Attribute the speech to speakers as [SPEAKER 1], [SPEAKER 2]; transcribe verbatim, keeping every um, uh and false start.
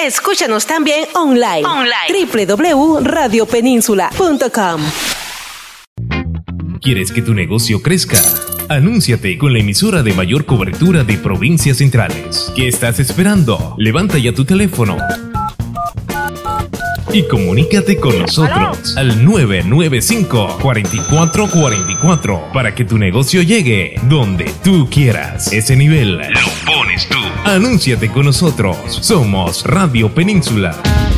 [SPEAKER 1] Escúchanos también online. Online. doble u doble u doble u punto radio península punto com.
[SPEAKER 2] ¿Quieres que tu negocio crezca? Anúnciate con la emisora de mayor cobertura de provincias centrales. ¿Qué estás esperando? Levanta ya tu teléfono y comunícate con nosotros al nueve nueve cinco, cuatro cuatro cuatro cuatro para que tu negocio llegue donde tú quieras. Ese nivel lo pones tú. Anúnciate con nosotros. Somos Radio Península.